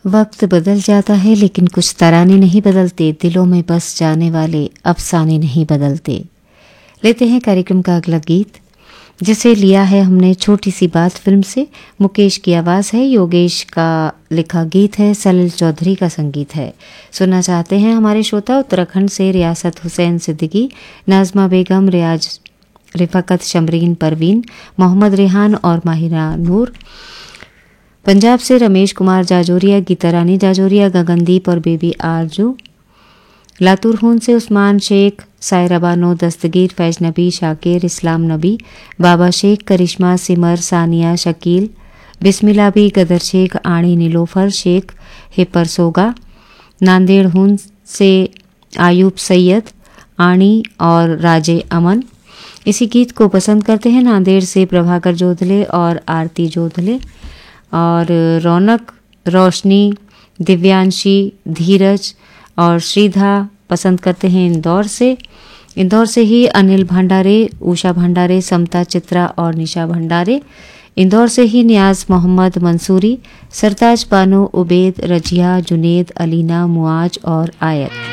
वक्त बदल जाता है लेकिन कुछ तराने नहीं बदलते, दिलों में बस जाने वाले अफसाने नहीं बदलते। लेते हैं कार्यक्रम का अगला गीत, जिसे लिया है हमने छोटी सी बात फिल्म से। मुकेश की आवाज़ है, योगेश का लिखा गीत है, सलील चौधरी का संगीत है। सुनना चाहते हैं हमारे श्रोता उत्तराखंड से रियासत हुसैन सिद्दीकी, नाजमा बेगम, रियाज रिफाकत, शमरीन परवीन, मोहम्मद रेहान और माहिरा नूर। पंजाब से रमेश कुमार जाजोरिया, गीता रानी जाजोरिया, गगनदीप और बेबी आरजू। लातूर खून से उस्मान शेख, सायरा बानो, दस्तगीर, फैज नबी, शाकिर, इस्लाम नबी, बाबा शेख, करिश्मा, सिमर, सानिया, शकील, बिस्मिल्ला बी, गदर शेख, आणी नीलोफर शेख, हिपर सोगा। नांदेड़ खून से आयूब सैयद, आणी और राजे अमन। इसी गीत को पसंद करते हैं नांदेड़ से प्रभाकर जोधले और आरती जोधले। और रौनक, रोशनी, दिव्यांशी, धीरज और श्रीधा पसंद करते हैं इंदौर से ही अनिल भंडारे, उषा भंडारे, समता चित्रा और निशा भंडारे। इंदौर से ही नियाज मोहम्मद मंसूरी, सरताज बानो, उबैद, रजिया, जुनेद, अलीना, मुआज और आयत।